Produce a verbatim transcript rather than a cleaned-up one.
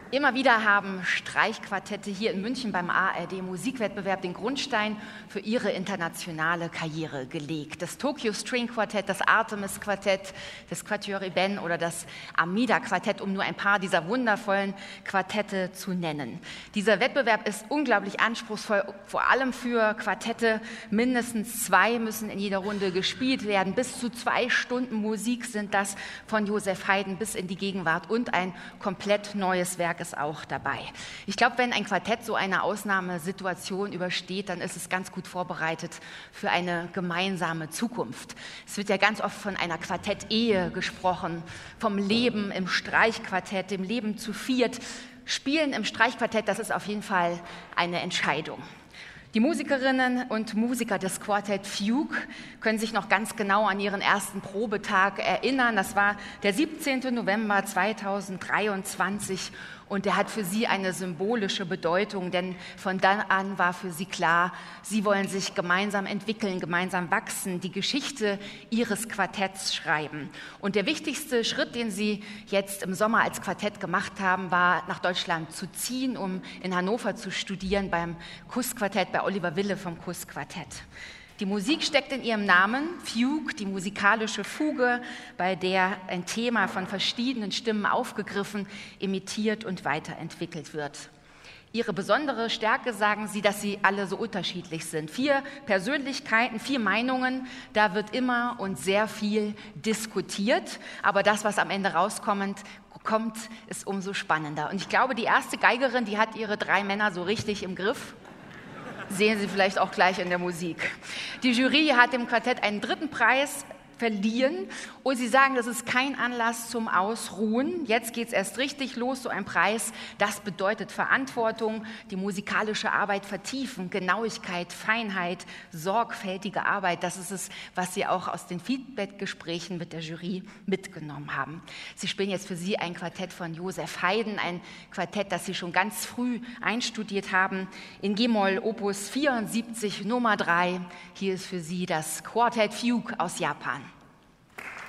Immer wieder haben Streichquartette hier in München beim A R D-Musikwettbewerb den Grundstein für ihre internationale Karriere gelegt. Das Tokyo String Quartett, das Artemis Quartett, das Quatuor Ben oder das Amida Quartett, um nur ein paar dieser wundervollen Quartette zu nennen. Dieser Wettbewerb ist unglaublich anspruchsvoll, vor allem für Quartette. Mindestens zwei müssen in jeder Runde gespielt werden. Bis zu zwei Stunden Musik sind das von Joseph Haydn bis in die Gegenwart und ein komplett neues Werk ist auch dabei. Ich glaube, wenn ein Quartett so eine Ausnahmesituation übersteht, dann ist es ganz gut vorbereitet für eine gemeinsame Zukunft. Es wird ja ganz oft von einer Quartett-Ehe gesprochen, vom Leben im Streichquartett, dem Leben zu viert. Spielen im Streichquartett, das ist auf jeden Fall eine Entscheidung. Die Musikerinnen und Musiker des Quartett Fugue können sich noch ganz genau an ihren ersten Probetag erinnern. Das war der siebzehnten November zweitausenddreiundzwanzig und der hat für sie eine symbolische Bedeutung, denn von dann an war für sie klar, sie wollen sich gemeinsam entwickeln, gemeinsam wachsen, die Geschichte ihres Quartetts schreiben. Und der wichtigste Schritt, den sie jetzt im Sommer als Quartett gemacht haben, war nach Deutschland zu ziehen, um in Hannover zu studieren beim Kuss-Quartett, bei Oliver Wille vom Kuss-Quartett. Die Musik steckt in ihrem Namen, Fugue, die musikalische Fuge, bei der ein Thema von verschiedenen Stimmen aufgegriffen, imitiert und weiterentwickelt wird. Ihre besondere Stärke, sagen sie, dass sie alle so unterschiedlich sind. Vier Persönlichkeiten, vier Meinungen, da wird immer und sehr viel diskutiert, aber das, was am Ende rauskommt, kommt, ist umso spannender. Und ich glaube, die erste Geigerin, die hat ihre drei Männer so richtig im Griff. Sehen Sie vielleicht auch gleich in der Musik. Die Jury hat dem Quartett einen dritten Preis verliehen und sie sagen, das ist kein Anlass zum Ausruhen. Jetzt geht es erst richtig los, so ein Preis. Das bedeutet Verantwortung, die musikalische Arbeit vertiefen, Genauigkeit, Feinheit, sorgfältige Arbeit. Das ist es, was sie auch aus den Feedback-Gesprächen mit der Jury mitgenommen haben. Sie spielen jetzt für Sie ein Quartett von Joseph Haydn, ein Quartett, das Sie schon ganz früh einstudiert haben, in G-Moll Opus vierundsiebzig Nummer drei. Hier ist für Sie das Quartett Fugue aus Japan.